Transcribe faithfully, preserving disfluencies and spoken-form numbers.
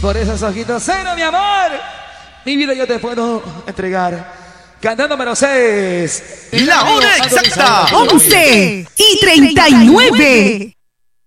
por esos ojitos cero, mi amor. Mi vida yo te puedo entregar. Cantando número seis. La hora exacta. once y treinta y nueve.